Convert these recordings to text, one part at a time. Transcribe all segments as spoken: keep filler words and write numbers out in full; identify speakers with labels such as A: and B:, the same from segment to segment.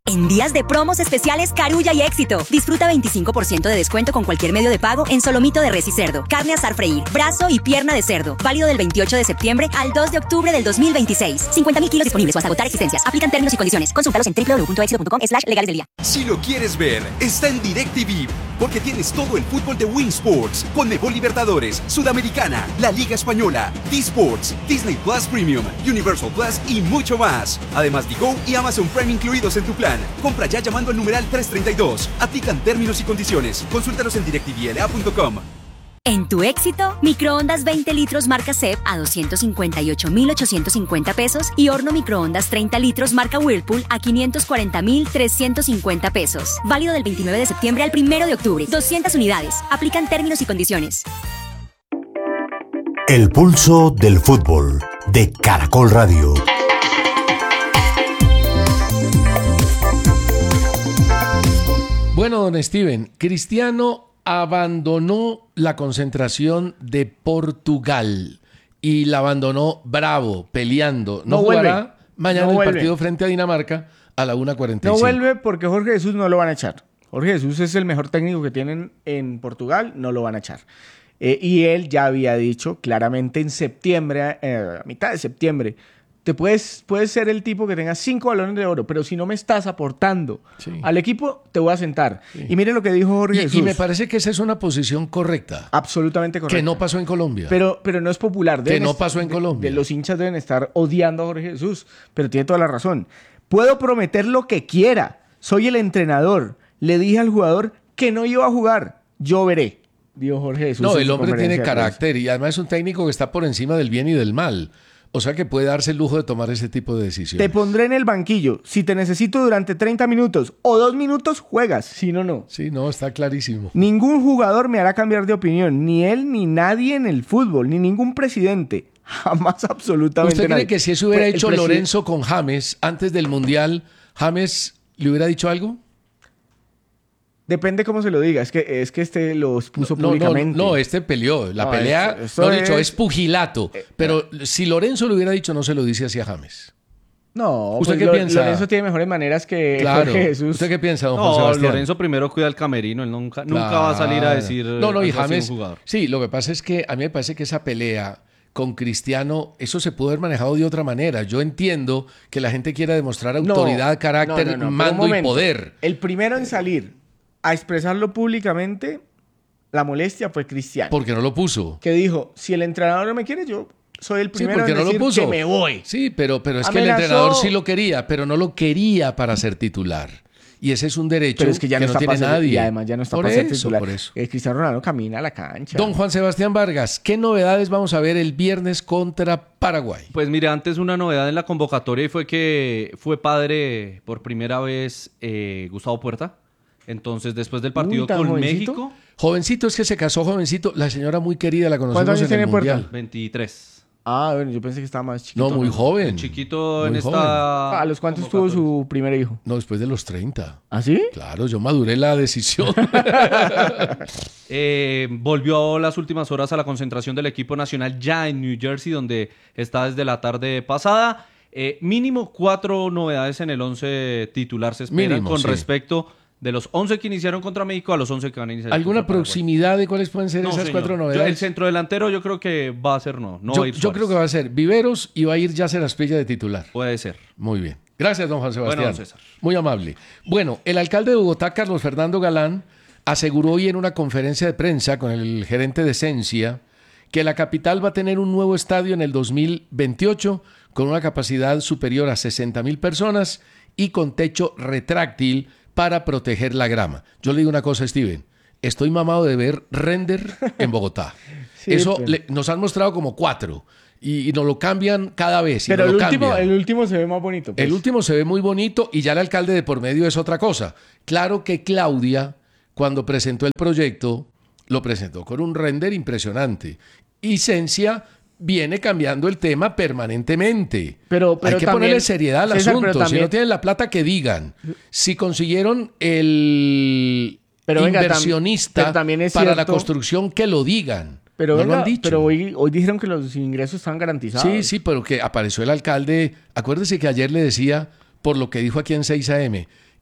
A: En días de promos especiales Carulla y Éxito. Disfruta veinticinco por ciento de descuento con cualquier medio de pago en solomito de res y cerdo, carne asar freír, brazo y pierna de cerdo. Válido del veintiocho de septiembre al dos de octubre del dos mil veintiséis. cincuenta mil kilos disponibles o hasta agotar existencias. Aplican términos y condiciones. Consúltalos en doble u doble u doble u punto éxito punto com slash legales del día.
B: Si lo quieres ver, está en DirecTV, porque tienes todo el fútbol de Win Sports, Conmebol Libertadores, Sudamericana, la Liga Española, D-Sports, Disney Plus Premium, Universal Plus y mucho más. Además, Digo y Amazon Prime incluidos en tu plan. Compra ya llamando al numeral trescientos treinta y dos. Aplican términos y condiciones. Consúltalos en directivl a punto com.
A: En tu Éxito, microondas veinte litros marca C E P a doscientos cincuenta y ocho mil ochocientos cincuenta pesos y horno microondas treinta litros marca Whirlpool a quinientos cuarenta mil trescientos cincuenta pesos. Válido del veintinueve de septiembre al primero de octubre. doscientas unidades. Aplican términos y condiciones.
C: El pulso del fútbol de Caracol Radio.
D: Bueno, don Steven, Cristiano abandonó la concentración de Portugal y la abandonó bravo, peleando. No, no jugará vuelve. mañana no el vuelve. partido frente a Dinamarca a la una cuarenta y cinco.
E: No vuelve porque Jorge Jesús no lo van a echar. Jorge Jesús es el mejor técnico que tienen en Portugal, no lo van a echar. Eh, y él ya había dicho claramente en septiembre, eh, a mitad de septiembre, te puedes, puedes ser el tipo que tenga cinco balones de oro, pero si no me estás aportando sí. al equipo, te voy a sentar. Sí. Y miren lo que dijo Jorge
D: y,
E: Jesús.
D: Y me parece que esa es una posición correcta.
E: Absolutamente correcta.
D: Que no pasó en Colombia.
E: Pero, pero no es popular.
D: Deben que no pasó en Colombia.
E: De, de los hinchas deben estar odiando a Jorge Jesús, pero tiene toda la razón. Puedo prometer lo que quiera. Soy el entrenador. Le dije al jugador que no iba a jugar. Yo veré, dijo Jorge Jesús.
D: No, el hombre tiene carácter y además es un técnico que está por encima del bien y del mal. O sea que puede darse el lujo de tomar ese tipo de decisiones.
E: Te pondré en el banquillo. Si te necesito durante treinta minutos o dos minutos, juegas. Si no, no.
D: Sí, no, está clarísimo.
E: Ningún jugador me hará cambiar de opinión. Ni él, ni nadie en el fútbol. Ni ningún presidente. Jamás absolutamente
D: ¿Usted
E: nadie.
D: cree que si eso hubiera
E: pues
D: hecho
E: presidente...
D: Lorenzo con James antes del Mundial, James le hubiera dicho algo?
E: Depende cómo se lo diga. Es que, es que este lo puso
D: no,
E: públicamente.
D: No, no, este peleó. La no, pelea, esto, esto no es... dicho, es pugilato. Eh, pero eh. si Lorenzo lo hubiera dicho, no se lo dice así a James.
E: No,
D: ¿usted
E: pues
D: qué
E: lo,
D: piensa?
E: Lorenzo tiene mejores maneras que
D: claro.
E: Jorge Jesús.
D: ¿Usted qué piensa, don
F: no,
D: Juan Sebastián?
F: Lorenzo primero cuida el camerino. Él nunca, claro. nunca va a salir a decir
D: no, no, y James,
F: un jugador.
D: Sí, lo que pasa es que a mí me parece que esa pelea con Cristiano, eso se pudo haber manejado de otra manera. Yo entiendo que la gente quiera demostrar autoridad, no, carácter, no, no, no, mando y poder.
E: El primero en salir a expresarlo públicamente, la molestia fue Cristiano.
D: Porque no lo puso.
E: Que dijo, si el entrenador no me quiere, yo soy el primero
D: sí,
E: en
D: no
E: decir
D: lo puso.
E: que me voy.
D: Sí, pero, pero es
E: Amenazó.
D: que el entrenador sí lo quería, pero no lo quería para ser titular. Y ese es un derecho
E: pero es que, ya
D: que
E: no,
D: no tiene
E: ser,
D: nadie.
E: Y además ya no está
D: por
E: para
D: eso,
E: ser titular.
D: Por eso.
E: El Cristiano Ronaldo camina a la cancha.
D: Don Juan Sebastián Vargas, ¿qué novedades vamos a ver el viernes contra Paraguay?
F: Pues mire, antes una novedad en la convocatoria fue que fue padre por primera vez eh, Gustavo Puerta. Entonces, después del partido
E: Uy,
F: con
E: jovencito.
F: México...
D: Jovencito, es que se casó jovencito. La señora muy querida, la conocemos
E: ¿cuántos años
D: en el
E: tiene Puerta?
D: Mundial.
F: veintitrés.
E: Ah, bueno, yo pensé que estaba más chiquito.
D: No, muy joven.
F: El chiquito
D: muy
F: en
D: joven.
F: esta...
E: ¿A los cuántos tuvo su primer hijo?
D: No, después de los treinta.
E: ¿Ah, sí?
D: Claro, yo maduré la decisión.
F: eh, volvió las últimas horas a la concentración del equipo nacional ya en New Jersey, donde está desde la tarde pasada. Eh, mínimo cuatro novedades en el once titular se esperan
D: mínimo,
F: con
D: sí.
F: respecto de los once que iniciaron contra México a los once que van a iniciar.
D: ¿Alguna proximidad de cuáles pueden ser
F: no,
D: esas
F: señor.
D: cuatro
F: Yo,
D: novedades?
F: el centrodelantero yo creo que va a ser no. no
D: yo,
F: va a ir
D: yo creo que va a ser Viveros y va a ir Yacer Asprilla de titular.
F: Puede ser.
D: Muy bien. Gracias, don Juan Sebastián.
F: Bueno, don César.
D: Muy amable. Bueno, el alcalde de Bogotá, Carlos Fernando Galán, aseguró hoy en una conferencia de prensa con el gerente de Esencia que la capital va a tener un nuevo estadio en el dos mil veintiocho con una capacidad superior a sesenta mil personas y con techo retráctil para proteger la grama. Yo le digo una cosa, Steven. Estoy mamado de ver render en Bogotá. sí, Eso pero... le, nos han mostrado como cuatro. Y, y nos lo cambian cada vez. Y
E: pero
D: nos
E: el
D: lo
E: último,
D: cambian.
E: el último se ve más bonito. Pues.
D: El último se ve muy bonito y ya el alcalde de por medio es otra cosa. Claro que Claudia, cuando presentó el proyecto, lo presentó con un render impresionante. Y Esencia viene cambiando el tema permanentemente.
E: Pero, pero
D: hay que
E: también,
D: ponerle seriedad al
E: César,
D: asunto.
E: también,
D: si no tienen la plata, que digan. Si consiguieron el
E: pero venga,
D: inversionista
E: tam, también es
D: para
E: cierto,
D: la construcción, que lo digan.
E: Pero,
D: no
E: venga,
D: lo han dicho.
E: pero hoy, hoy dijeron que los ingresos están garantizados.
D: Sí, sí, pero que apareció el alcalde. Acuérdese que ayer le decía, por lo que dijo aquí en seis A M,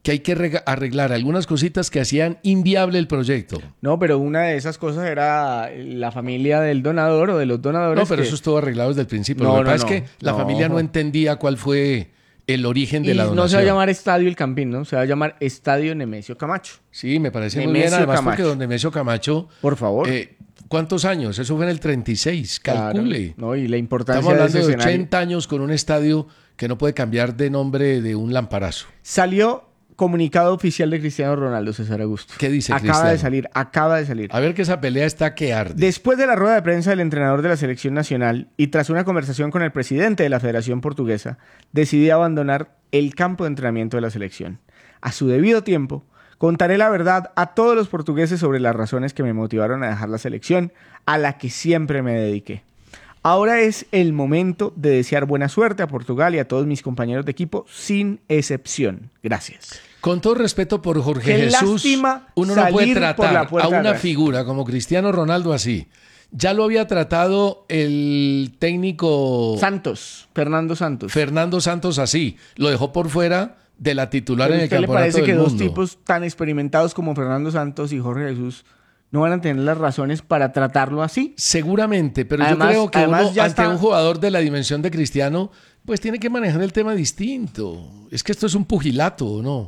D: que hay que rega- arreglar algunas cositas que hacían inviable el proyecto.
E: No, pero una de esas cosas era la familia del donador o de los donadores.
D: No, pero
E: que...
D: eso estuvo arreglado desde el principio.
E: No,
D: Lo que
E: no,
D: pasa
E: no.
D: es que la
E: No.
D: familia no entendía cuál fue el origen de
E: Y
D: la donación.
E: no se va a llamar Estadio El Campín, ¿no? Se va a llamar Estadio Nemesio Camacho.
D: Sí, me parece muy
E: Nemesio
D: bien. Además,
E: Camacho.
D: porque don Nemesio Camacho...
E: Por favor.
D: Eh, ¿Cuántos años? Eso fue en el treinta y seis. Calcule.
E: Claro. No, y la importancia
D: Estamos hablando
E: de ese
D: de
E: escenario.
D: ochenta años con un estadio que no puede cambiar de nombre de un lamparazo.
E: Salió comunicado oficial de Cristiano Ronaldo, César Augusto.
D: ¿Qué dice
E: Acaba
D: Cristiano?
E: de salir, acaba de salir.
D: A ver que esa pelea está que arde.
E: Después de la rueda de prensa del entrenador de la selección nacional y tras una conversación con el presidente de la Federación Portuguesa, decidí abandonar el campo de entrenamiento de la selección. A su debido tiempo, contaré la verdad a todos los portugueses sobre las razones que me motivaron a dejar la selección, a la que siempre me dediqué. Ahora es el momento de desear buena suerte a Portugal y a todos mis compañeros de equipo, sin excepción. Gracias.
D: Con todo respeto por Jorge
E: Qué
D: Jesús,
E: lástima
D: uno no puede
E: salir por la
D: tratar
E: puerta
D: a
E: de
D: una
E: atrás.
D: figura como Cristiano Ronaldo así. Ya lo había tratado el técnico
E: Santos, Fernando Santos.
D: Fernando Santos así. Lo dejó por fuera de la titular
E: ¿Pero
D: en el
E: usted le
D: campeonato
E: parece
D: del
E: que dos
D: mundo.
E: tipos tan experimentados como Fernando Santos y Jorge Jesús no van a tener las razones para tratarlo así?
D: Seguramente, pero
E: Además-
D: yo creo que
E: además
D: uno,
E: ya
D: ante
E: está-
D: un jugador de la dimensión de Cristiano, pues tiene que manejar el tema distinto. Es que esto es un pugilato, ¿no?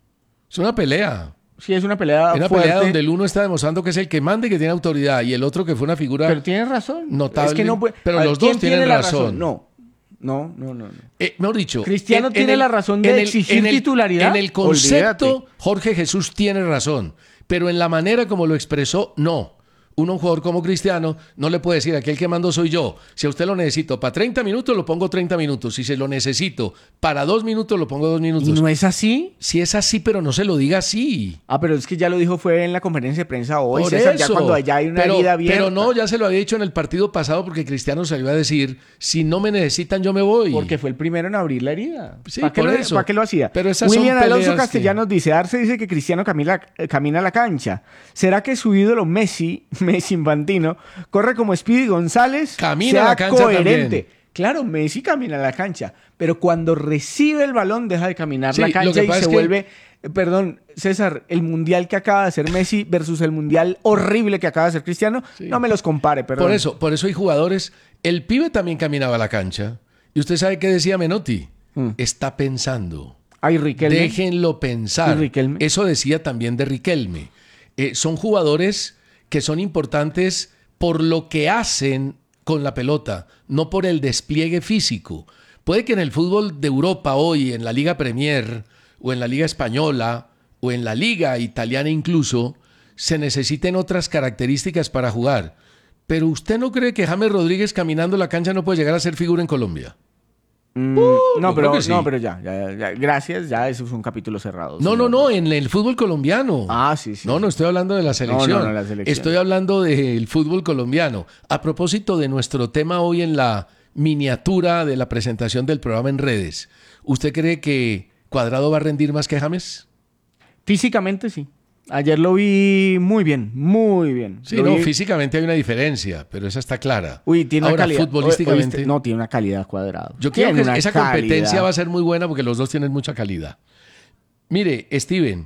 D: Es una pelea.
E: Sí, es una pelea
D: Una
E: fuerte.
D: pelea donde el uno está demostrando que es el que manda y que tiene autoridad, y el otro que fue una figura...
E: Pero tiene razón.
D: Notable.
E: Es que no puede-
D: Pero
E: A ver,
D: los dos
E: ¿quién
D: tienen
E: tiene la
D: razón.
E: No, no, no, no. no.
D: Eh, mejor dicho,
E: Cristiano tiene la razón de exigir titularidad.
D: En el concepto,
E: Olvídate.
D: Jorge Jesús tiene razón, pero en la manera como lo expresó, no. Uno, un jugador como Cristiano, no le puede decir, aquí el que mando soy yo. Si a usted lo necesito para treinta minutos, lo pongo treinta minutos. Si se lo necesito para dos minutos, lo pongo dos minutos.
E: ¿Y no es así?
D: Si es así, pero no se lo diga así.
E: Ah, pero es que ya lo dijo fue en la conferencia de prensa hoy,
D: Por
E: César,
D: eso.
E: ya cuando ya hay una
D: pero,
E: herida abierta.
D: pero no, ya se lo había dicho en el partido pasado porque Cristiano salió a decir, si no me necesitan, yo me voy.
E: Porque fue el primero en abrir la herida.
D: Sí,
E: ¿Para qué,
D: por
E: lo,
D: eso.
E: ¿Para qué lo hacía?
D: Pero esas
E: William
D: son
E: Alonso
D: peleas
E: Castellanos dice, Arce dice que Cristiano camina, eh, camina a la cancha. ¿Será que su ídolo Messi, Messi Infantino, corre como Speedy González?
D: Camina
E: sea
D: a la cancha
E: coherente?
D: también.
E: Claro, Messi camina a la cancha, pero cuando recibe el balón deja de caminar
D: Sí,
E: la
D: lo
E: cancha
D: que
E: y
D: pasa
E: se
D: es que-
E: vuelve... eh, Perdón, César, el mundial que acaba de hacer Messi versus el mundial horrible que acaba de hacer Cristiano, no me los compare, perdón.
D: Por eso, por eso hay jugadores. El pibe también caminaba a la cancha. ¿Y usted sabe qué decía Menotti?
E: Mm.
D: Está pensando.
E: Ay, Riquelme.
D: Déjenlo pensar.
E: ¿Y Riquelme?
D: Eso decía también de Riquelme. Eh, son jugadores que son importantes por lo que hacen con la pelota, no por el despliegue físico. Puede que en el fútbol de Europa hoy, en la Liga Premier, o en la Liga Española, o en la Liga Italiana incluso, se necesiten otras características para jugar. Pero ¿usted no cree que James Rodríguez caminando la cancha no puede llegar a ser figura en Colombia?
E: Mm,
D: yo
E: no,
D: creo
E: pero,
D: que sí.
E: no, pero ya, ya, ya, gracias, ya eso fue un capítulo cerrado.
D: No,
E: señor.
D: no, no, en el fútbol colombiano.
E: Ah, sí, sí.
D: No, no estoy hablando de la selección.
E: No, no, no, la selección.
D: Estoy hablando del fútbol colombiano. A propósito de nuestro tema hoy en la miniatura de la presentación del programa en redes, ¿usted cree que Cuadrado va a rendir más que James?
E: Físicamente sí. Ayer lo vi muy bien, muy bien.
D: Sí,
E: Lo
D: no,
E: vi-
D: físicamente hay una diferencia, pero esa está clara.
E: Uy, tiene
D: Ahora,
E: una calidad.
D: futbolísticamente.
E: ¿Oíste? No, tiene una calidad Cuadrado.
D: Yo creo
E: Tiene
D: que
E: una
D: esa competencia
E: calidad.
D: va a ser muy buena porque los dos tienen mucha calidad. Mire, Steven,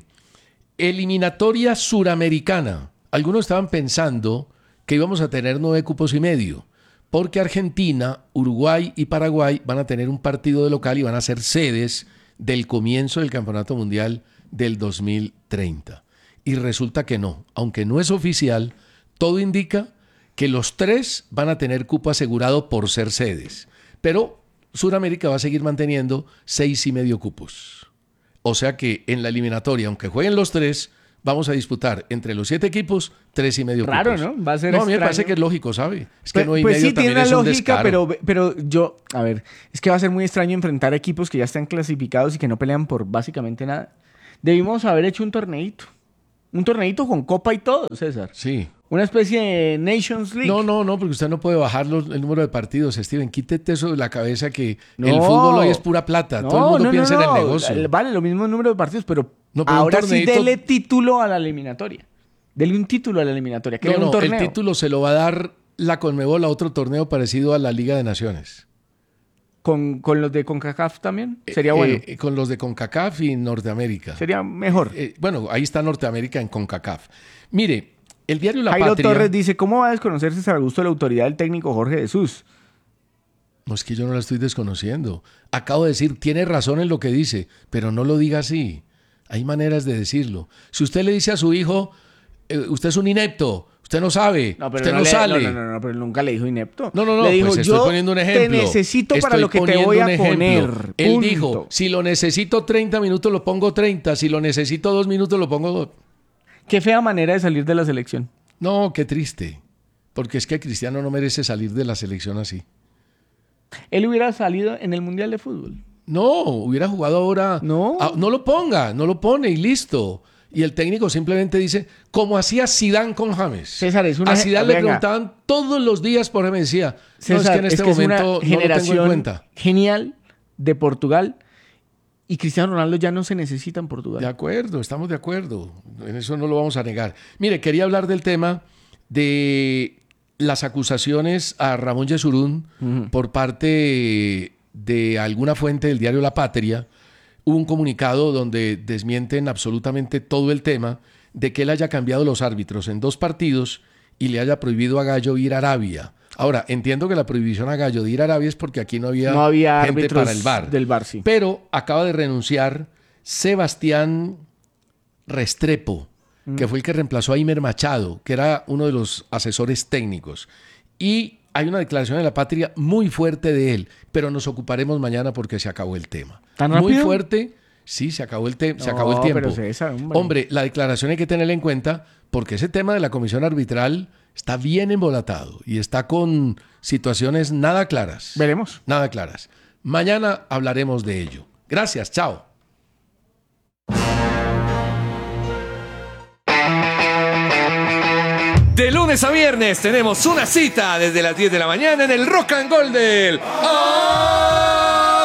D: eliminatoria suramericana. Algunos estaban pensando que íbamos a tener nueve cupos y medio, porque Argentina, Uruguay y Paraguay van a tener un partido de local y van a ser sedes del comienzo del Campeonato Mundial del dos mil treinta. Y resulta que no, aunque no es oficial, todo indica que los tres van a tener cupo asegurado por ser sedes. Pero Sudamérica va a seguir manteniendo seis y medio cupos. O sea que en la eliminatoria, aunque jueguen los tres, vamos a disputar entre los siete equipos tres y medio
E: Raro,
D: cupos.
E: ¿no? Va a ser
D: No, a mí me
E: extraño.
D: parece que es lógico, ¿sabe? Es que
E: Pues,
D: no hay
E: pues
D: medio
E: sí,
D: también
E: tiene
D: es
E: una
D: un
E: lógica,
D: descaro.
E: pero, pero yo, a ver, es que va a ser muy extraño enfrentar equipos que ya están clasificados y que no pelean por básicamente nada. Debimos haber hecho un torneito. Un torneito con copa y todo, César.
D: Sí.
E: Una especie de Nations League.
D: No, no, no, porque usted no puede bajar los- el número de partidos, Steven. Quítete eso de la cabeza que
E: No.
D: el fútbol hoy es pura plata. Todo el mundo
E: no,
D: piensa
E: no,
D: en
E: no.
D: el negocio.
E: Vale, lo mismo número de partidos, pero,
D: No, pero un
E: ahora sí
D: torneito-
E: dele título a la eliminatoria. Dele un título a la eliminatoria. Que
D: No,
E: un
D: no,
E: torneo.
D: el título se lo va a dar la Conmebol a otro torneo parecido a la Liga de Naciones.
E: ¿Con, con los de CONCACAF también? Sería bueno.
D: Eh, con los de CONCACAF y Norteamérica.
E: Sería mejor.
D: Eh, bueno, ahí está Norteamérica en CONCACAF. Mire, el diario La
E: Jairo
D: Patria...
E: Torres dice, ¿cómo va a desconocerse al gusto de la autoridad del técnico Jorge Jesús?
D: No, es que yo no la estoy desconociendo. Acabo de decir, tiene razón en lo que dice, pero no lo diga así. Hay maneras de decirlo. Si usted le dice a su hijo, eh, usted es un inepto, usted no sabe,
E: No, pero
D: usted
E: no,
D: no
E: le,
D: sale.
E: no, no, no, no, pero nunca le dijo inepto.
D: No, no, no,
E: le dijo,
D: pues estoy
E: yo
D: poniendo un ejemplo.
E: te necesito para
D: Estoy
E: lo que te
D: poniendo
E: voy a
D: un ejemplo.
E: poner.
D: Él
E: punto.
D: dijo, si lo necesito treinta minutos, lo pongo treinta. Si lo necesito dos minutos, lo pongo dos.
E: Qué fea manera de salir de la selección.
D: No, qué triste. Porque es que Cristiano no merece salir de la selección así.
E: Él hubiera salido en el Mundial de Fútbol.
D: No, hubiera jugado ahora.
E: No.
D: Ah, no lo ponga, no lo pone y listo. Y el técnico simplemente dice, como hacía Zidane con James.
E: César, es una...
D: A Zidane le
E: venga.
D: preguntaban todos los días por James. Decía, no, es
E: César,
D: que en este
E: es que es
D: momento
E: una
D: no lo
E: generación
D: tengo en cuenta.
E: genial de Portugal y Cristiano Ronaldo ya no se necesita en Portugal.
D: De acuerdo, estamos de acuerdo. En eso no lo vamos a negar. Mire, quería hablar del tema de las acusaciones a Ramón Yesurún uh-huh. por parte de alguna fuente del diario La Patria. Hubo un comunicado donde desmienten absolutamente todo el tema de que él haya cambiado los árbitros en dos partidos y le haya prohibido a Gallo ir a Arabia. Ahora, entiendo que la prohibición a Gallo de ir a Arabia es porque aquí no había,
E: no había
D: gente
E: árbitros
D: para el V A R.
E: Del V A R, sí.
D: Pero acaba de renunciar Sebastián Restrepo, mm. que fue el que reemplazó a Imer Machado, que era uno de los asesores técnicos. Y hay una declaración de La Patria muy fuerte de él, pero nos ocuparemos mañana porque se acabó el tema.
E: ¿Tan rápido?
D: Muy fuerte, sí, se acabó el, te- no, se acabó el tiempo.
E: Pero César, hombre.
D: hombre, la declaración hay que tenerla en cuenta porque ese tema de la comisión arbitral está bien embolatado y está con situaciones nada claras.
E: Veremos.
D: Nada claras. Mañana hablaremos de ello. Gracias, chao.
G: De lunes a viernes tenemos una cita desde las diez de la mañana en el Rock and Gold del As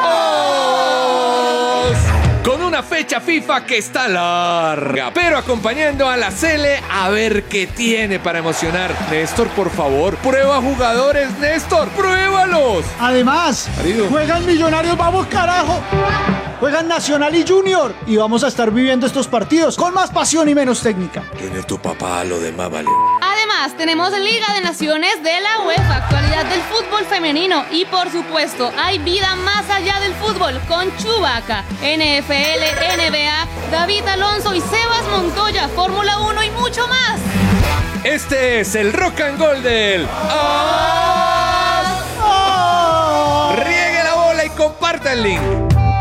G: As, con una fecha FIFA que está larga, pero acompañando a la Cele a ver qué tiene para emocionar. Néstor, por favor, prueba jugadores, Néstor, pruébalos.
H: Además,
G: Marido.
H: juegan Millonarios, vamos carajo. Juegan Nacional y Junior y vamos a estar viviendo estos partidos con más pasión y menos técnica.
I: ¿Quién es tu papá? Lo demás vale.
J: Además, tenemos Liga de Naciones de la UEFA, actualidad del fútbol femenino y, por supuesto, hay vida más allá del fútbol con Chewbacca, N F L, N B A, David Alonso y Sebas Montoya, Fórmula uno y mucho más.
G: Este es el Rock and Gold del As.
H: ¡Oh!
G: Riegue la bola y comparta el link.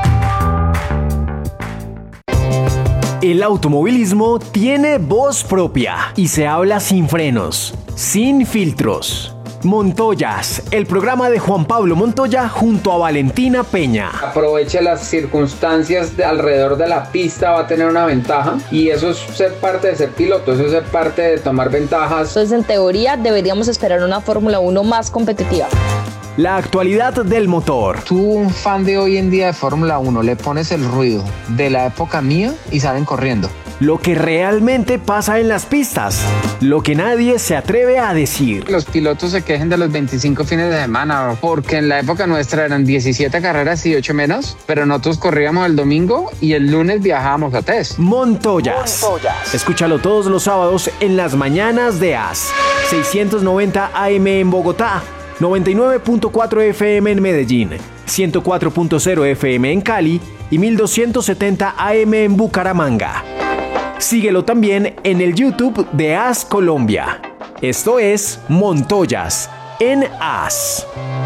K: El automovilismo tiene voz propia y se habla sin frenos, sin filtros. Montoyas, el programa de Juan Pablo Montoya junto a Valentina Peña.
L: Aproveche las circunstancias de alrededor de la pista, va a tener una ventaja y eso es ser parte de ser piloto, eso es ser parte de tomar ventajas.
M: Entonces, en teoría, deberíamos esperar una Fórmula uno más competitiva.
K: La actualidad del motor.
L: Tú, un fan de hoy en día de Fórmula uno, le pones el ruido de la época mía y salen corriendo.
K: Lo que realmente pasa en las pistas. Lo que nadie se atreve a decir.
L: Los pilotos se quejen de los veinticinco fines de semana, porque en la época nuestra eran diecisiete carreras y ocho menos, pero nosotros corríamos el domingo y el lunes viajábamos a test.
K: Montoyas. Montoyas. Escúchalo todos los sábados en las mañanas de A S. seiscientos noventa A M en Bogotá. noventa y nueve punto cuatro F M en Medellín, ciento cuatro punto cero F M en Cali y mil doscientos setenta A M en Bucaramanga. Síguelo también en el YouTube de A S Colombia. Esto es Montoyas en A S.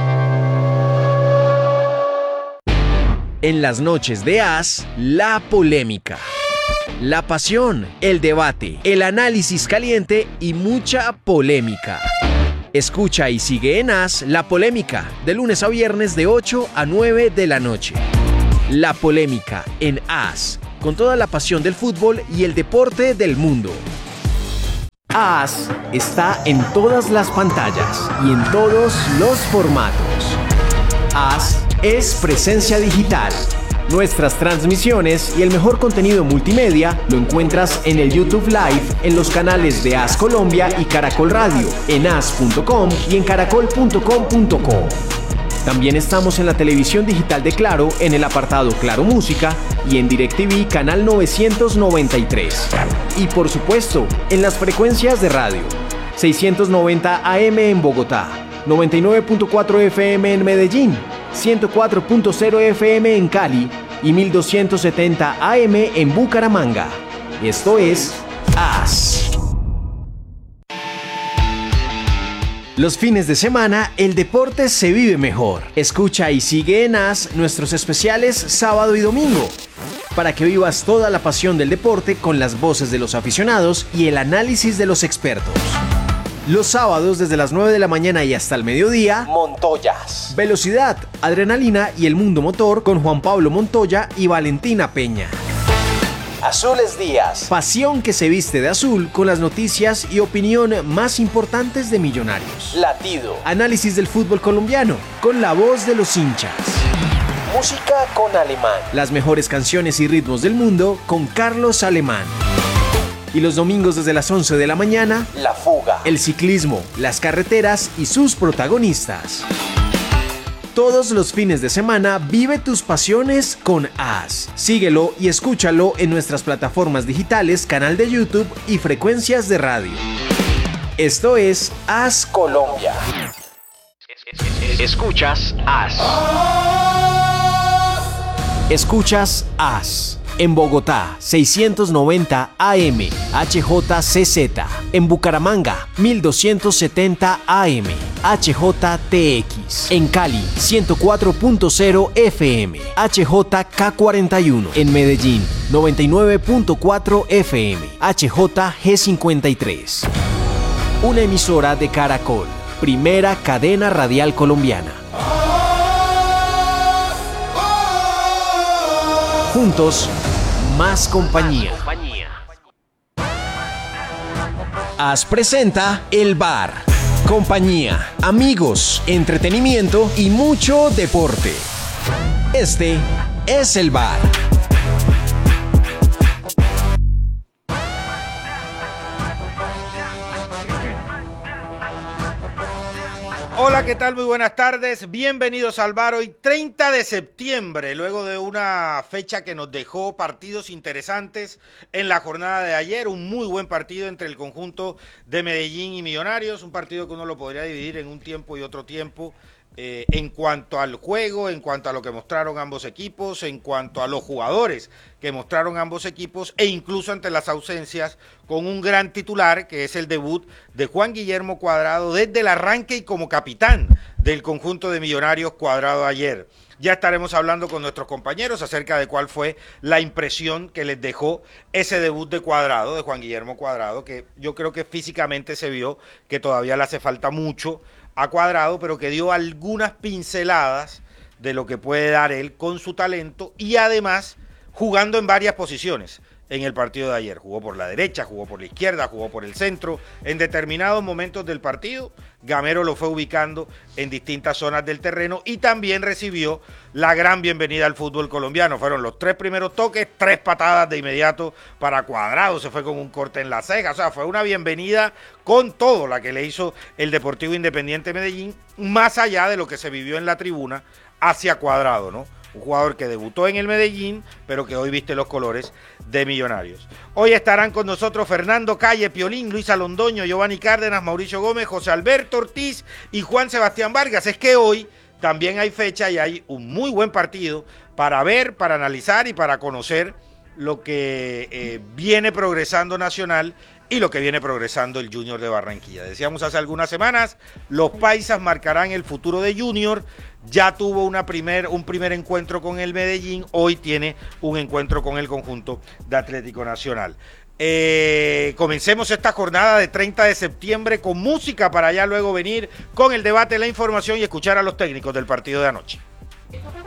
K: En las noches de A S, la polémica, la pasión, el debate, el análisis caliente y mucha polémica. Escucha y sigue en A S La Polémica, de lunes a viernes de ocho a nueve de la noche. La Polémica en A S, con toda la pasión del fútbol y el deporte del mundo. A S está en todas las pantallas y en todos los formatos. A S es presencia digital. Nuestras transmisiones y el mejor contenido multimedia lo encuentras en el YouTube Live, en los canales de A S Colombia y Caracol Radio, en as punto com y en caracol punto com punto co. También estamos en la televisión digital de Claro, en el apartado Claro Música y en DirecTV canal novecientos noventa y tres. Y por supuesto, en las frecuencias de radio. seiscientos noventa A M en Bogotá, noventa y nueve punto cuatro F M en Medellín, ciento cuatro punto cero F M en Cali y mil doscientos setenta A M en Bucaramanga. Esto es A S. Los fines de semana, el deporte se vive mejor. Escucha y sigue en A S nuestros especiales sábado y domingo, para que vivas toda la pasión del deporte con las voces de los aficionados y el análisis de los expertos. Los sábados desde las nueve de la mañana y hasta el mediodía, Montoyas. Velocidad, adrenalina y el mundo motor con Juan Pablo Montoya y Valentina Peña. Azules Días. Pasión que se viste de azul con las noticias y opinión más importantes de Millonarios. Latido. Análisis del fútbol colombiano con la voz de los hinchas. Música con Alemán. Las mejores canciones y ritmos del mundo con Carlos Alemán. Y los domingos desde las once de la mañana, La Fuga. El ciclismo, las carreteras y sus protagonistas. Todos los fines de semana vive tus pasiones con A S. Síguelo y escúchalo en nuestras plataformas digitales, canal de YouTube y frecuencias de radio. Esto es A S Colombia. Escuchas A S. Escuchas A S. En Bogotá, seiscientos noventa A M, H J C Z. En Bucaramanga, mil doscientos setenta A M, H J T X. En Cali, ciento cuatro punto cero F M, H J K cuarenta y uno. En Medellín, noventa y nueve punto cuatro F M, H J G cincuenta y tres. Una emisora de Caracol, primera cadena radial colombiana. Juntos, más compañía. A S presenta El Bar. Compañía, amigos, entretenimiento y mucho deporte. Este es El Bar.
N: Hola, ¿qué tal? Muy buenas tardes. Bienvenidos al Bar. Hoy treinta de septiembre, luego de una fecha que nos dejó partidos interesantes en la jornada de ayer. Un muy buen partido entre el conjunto de Medellín y Millonarios. Un partido que uno lo podría dividir en un tiempo y otro tiempo. Eh, en cuanto al juego, en cuanto a lo que mostraron ambos equipos, en cuanto a los jugadores que mostraron ambos equipos e incluso ante las ausencias, con un gran titular que es el debut de Juan Guillermo Cuadrado desde el arranque y como capitán del conjunto de Millonarios. Cuadrado ayer. Ya estaremos hablando con nuestros compañeros acerca de cuál fue la impresión que les dejó ese debut de Cuadrado, de Juan Guillermo Cuadrado, que yo creo que físicamente se vio que todavía le hace falta mucho a Cuadrado, pero que dio algunas pinceladas de lo que puede dar él con su talento y además jugando en varias posiciones. En el partido de ayer jugó por la derecha, jugó por la izquierda, jugó por el centro. En determinados momentos del partido, Gamero lo fue ubicando en distintas zonas del terreno y también recibió la gran bienvenida al fútbol colombiano. Fueron los tres primeros toques, tres patadas de inmediato para Cuadrado, se fue con un corte en la ceja. O sea, fue una bienvenida con todo la que le hizo el Deportivo Independiente Medellín, más allá de lo que se vivió en la tribuna hacia Cuadrado, ¿no? Un jugador que debutó en el Medellín, pero que hoy viste los colores de Millonarios. Hoy estarán con nosotros Fernando Calle, Piolín, Luisa Londoño, Giovanni Cárdenas, Mauricio Gómez, José Alberto Ortiz y Juan Sebastián Vargas. Es que hoy también hay fecha y hay un muy buen partido para ver, para analizar y para conocer lo que eh, viene progresando Nacional y lo que viene progresando el Junior de Barranquilla. Decíamos hace algunas semanas, los paisas marcarán el futuro de Junior. Ya tuvo una primer, un primer encuentro con el Medellín, hoy tiene un encuentro con el conjunto de Atlético Nacional. Eh, comencemos esta jornada de treinta de septiembre con música para ya luego venir con el debate, la información y escuchar a los técnicos del partido de anoche.